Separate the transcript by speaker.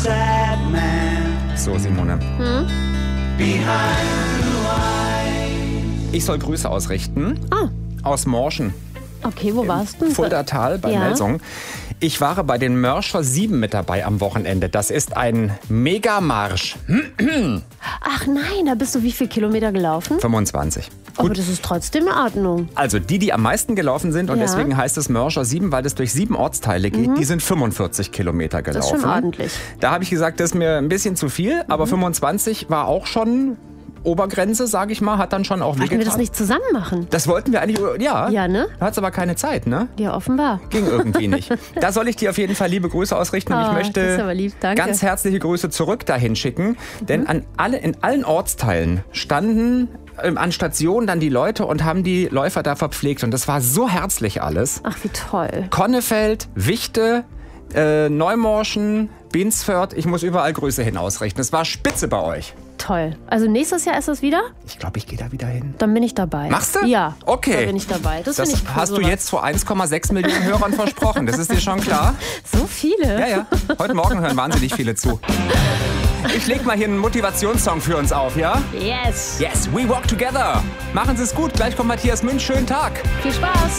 Speaker 1: So, Simone. Ich soll Grüße ausrichten. Aus Morschen.
Speaker 2: Okay, wo warst du?
Speaker 1: Fuldatal bei Melsung. Ich war bei den Mörscher 7 mit dabei am Wochenende. Das ist ein Megamarsch.
Speaker 2: Ach nein, da bist du wie viele Kilometer gelaufen?
Speaker 1: 25.
Speaker 2: Aber
Speaker 1: Gut.
Speaker 2: das ist trotzdem in Ordnung.
Speaker 1: Also die am meisten gelaufen sind, und deswegen heißt es Mörscher 7, weil es durch 7 Ortsteile geht, die sind 45 Kilometer gelaufen.
Speaker 2: Das ist schon ordentlich.
Speaker 1: Da habe ich gesagt, das ist mir ein bisschen zu viel, aber 25 war auch schon Obergrenze, sage ich mal, hat dann schon auch wehgetan.
Speaker 2: Wollten wir das nicht zusammen machen?
Speaker 1: Das wollten wir eigentlich, ja.
Speaker 2: Ja, ne?
Speaker 1: Du hattest aber keine Zeit, ne?
Speaker 2: Ja, offenbar.
Speaker 1: Ging irgendwie nicht. Da soll ich dir auf jeden Fall liebe Grüße ausrichten. Und ich möchte
Speaker 2: das ist aber lieb, danke.
Speaker 1: ganz herzliche Grüße zurück dahin schicken. Denn in allen Ortsteilen standen an Stationen dann die Leute und haben die Läufer da verpflegt. Und das war so herzlich alles.
Speaker 2: Ach, wie toll.
Speaker 1: Konnefeld, Wichte, Neumorschen, Binsförth. Ich muss überall Grüße hin ausrichten. Es war spitze bei euch.
Speaker 2: Toll. Also nächstes Jahr ist das wieder?
Speaker 1: Ich glaube, ich gehe da wieder hin.
Speaker 2: Dann bin ich dabei.
Speaker 1: Machst du?
Speaker 2: Ja.
Speaker 1: Okay.
Speaker 2: Da bin ich dabei. Das finde ich cool,
Speaker 1: hast du
Speaker 2: sowas.
Speaker 1: jetzt vor 1,6 Millionen Hörern versprochen. Das ist dir schon klar?
Speaker 2: So viele?
Speaker 1: Ja. Heute Morgen hören wahnsinnig viele zu. Ich leg mal hier einen Motivationssong für uns auf, ja?
Speaker 2: Yes.
Speaker 1: Yes, we walk together. Machen Sie es gut. Gleich kommt Matthias Münch. Schönen Tag.
Speaker 2: Viel Spaß.